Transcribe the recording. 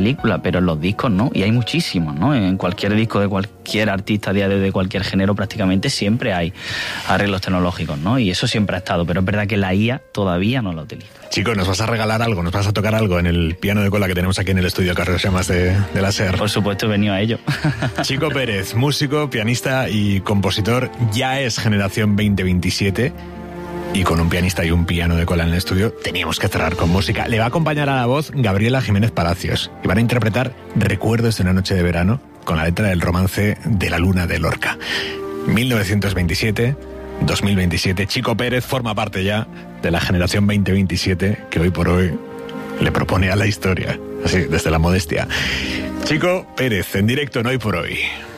película, pero en los discos no, y hay muchísimos, ¿no? En cualquier disco de cualquier artista a día de hoy, de cualquier género, prácticamente siempre hay arreglos tecnológicos, ¿no? Y eso siempre ha estado, pero es verdad que la IA todavía no lo utiliza. Chico, ¿nos vas a regalar algo? ¿Nos vas a tocar algo en el piano de cola que tenemos aquí en el estudio Carlos Llamas de la SER? Por supuesto, he venido a ello. Chico Pérez, músico, pianista y compositor, ya es generación 2027. Y con un pianista y un piano de cola en el estudio, teníamos que cerrar con música. Le va a acompañar a la voz Gabriela Jiménez Palacios y van a interpretar Recuerdos de una noche de verano con la letra del romance de la luna de Lorca. 1927, 2027. Chico Pérez forma parte ya de la generación 2027 que hoy por hoy le propone a la historia, así, desde la modestia. Chico Pérez, en directo en Hoy por Hoy.